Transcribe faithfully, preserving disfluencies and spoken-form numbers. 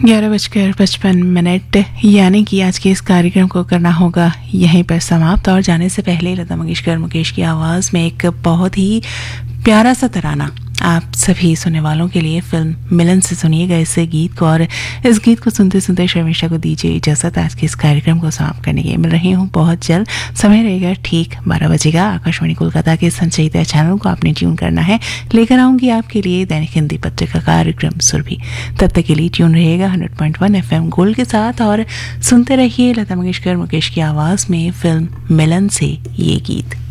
ग्यारह बजकर पचपन मिनट यानी कि आज के इस कार्यक्रम को करना होगा यहीं पर समाप्त। और जाने से पहले लता मंगेशकर मुकेश की आवाज़ में एक बहुत ही प्यारा सा तराना आप सभी सुनने वालों के लिए फिल्म मिलन से सुनिएगा इस गीत को। और इस गीत को सुनते सुनते शर्मिष्ठा को दीजिए इजाज़त। आज के इस कार्यक्रम को समाप्त करने के मिल रही हूँ बहुत जल्द। समय रहेगा ठीक बारह बजेगा। आकाशवाणी कोलकाता के संचयिता चैनल को आपने ट्यून करना है। लेकर आऊँगी आपके लिए दैनिक हिंदी पत्रिका कार्यक्रम सुरभि। तब तक के लिए ट्यून रहेगा hundred point one F M gold के साथ और सुनते रहिए लता मंगेशकर मुकेश की आवाज़ में फिल्म मिलन से ये गीत।